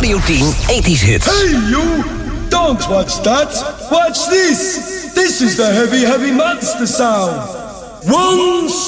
Radio 10 80s hits. Hey you! Don't watch that! Watch this! This is the heavy monster sound! One